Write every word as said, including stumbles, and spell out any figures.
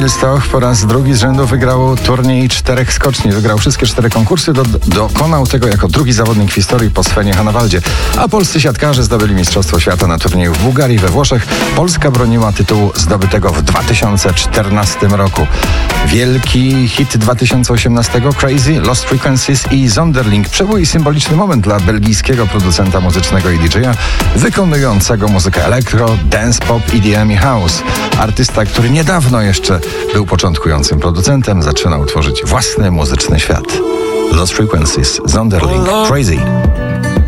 Emil Stoch po raz drugi z rzędu wygrał turniej czterech skoczni. Wygrał wszystkie cztery konkursy, do, dokonał tego jako drugi zawodnik w historii po Svenie Hannawaldzie. A polscy siatkarze zdobyli Mistrzostwo Świata na turnieju w Bułgarii, we Włoszech. Polska broniła tytułu zdobytego w dwa tysiące czternastym roku. Wielki hit dwa tysiące osiemnastego Crazy, Lost Frequencies i Zonderling. Przebój symboliczny moment dla belgijskiego producenta muzycznego i D J a wykonującego muzykę elektro, dance pop, E D M i house. Artysta, który niedawno jeszcze był początkującym producentem, zaczynał tworzyć własny muzyczny świat. Lost Frequencies, Zonderling, Crazy.